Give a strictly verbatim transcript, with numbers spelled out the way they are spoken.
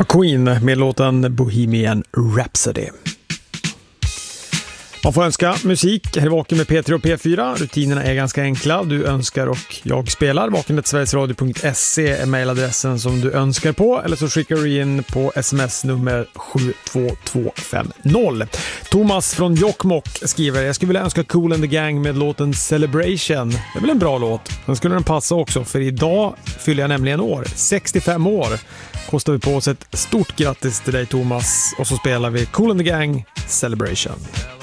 Queen med låten Bohemian Rhapsody. Man får önska musik. Här är Vaken med P tre och P fyra. Rutinerna är ganska enkla. Du önskar och jag spelar. vaken snabel-a sverigesradio punkt se är mejladressen som du önskar på. Eller så skickar du in på sms nummer sju två två fem noll. Thomas från Jokkmokk skriver: jag skulle vilja önska Kool and the Gang med låten Celebration. Det är väl en bra låt. Sen skulle den passa också, för idag fyller jag nämligen år. sextiofem år. Kostar vi på oss ett stort grattis till dig, Thomas. Och så spelar vi Kool and the Gang Celebration.